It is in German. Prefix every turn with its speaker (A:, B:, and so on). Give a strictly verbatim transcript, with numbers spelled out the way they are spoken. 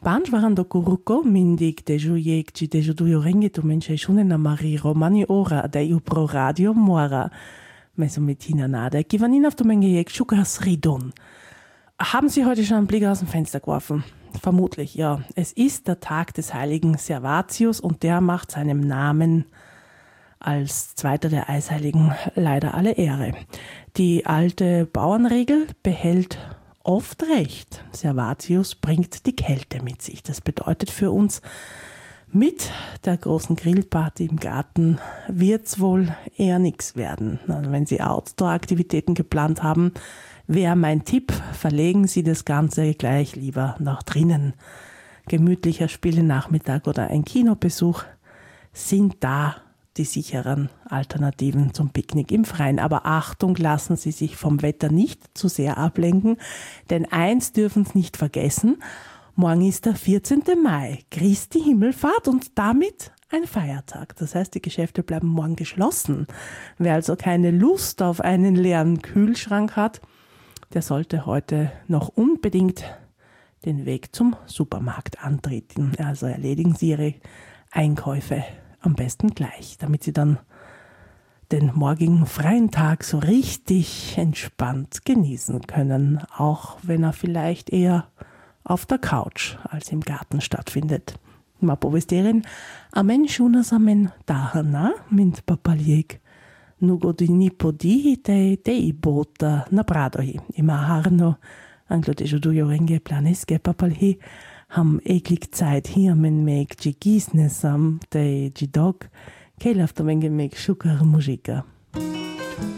A: Banjwaran do Kuruko, mindig de jujek ci de judujo renge tu menche shunen na mari romani ora de iu pro radio mora. Meso mit Tina nada. Givanin auf du menge jek schukas ridon. Haben Sie heute schon einen Blick aus dem Fenster geworfen? Vermutlich, ja. Es ist der Tag des heiligen Servatius und der macht seinem Namen als zweiter der Eisheiligen leider alle Ehre. Die alte Bauernregel behält oft recht. Servatius bringt die Kälte mit sich. Das bedeutet für uns, mit der großen Grillparty im Garten wird's wohl eher nichts werden. Also wenn Sie Outdoor-Aktivitäten geplant haben, wäre mein Tipp, verlegen Sie das Ganze gleich lieber nach drinnen. Gemütlicher Spielenachmittag oder ein Kinobesuch sind da die sicheren Alternativen zum Picknick im Freien. Aber Achtung, lassen Sie sich vom Wetter nicht zu sehr ablenken, denn eins dürfen Sie nicht vergessen, morgen ist der vierzehnten Mai, Christi Himmelfahrt und damit ein Feiertag. Das heißt, die Geschäfte bleiben morgen geschlossen. Wer also keine Lust auf einen leeren Kühlschrank hat, der sollte heute noch unbedingt den Weg zum Supermarkt antreten. Also erledigen Sie Ihre Einkäufe am besten gleich, damit Sie dann den morgigen freien Tag so richtig entspannt genießen können, auch wenn er vielleicht eher auf der Couch als im Garten stattfindet. Ma povesterin, amen shunas amen dahana, mint papaljek, nugodini podi te te ibota na pradohi, ima harno, anglo de judujo renge planeske papalhi, ham eklig Zeit hier men meg jigisnesam te jidog, kelaf to menge meg shukar muzika.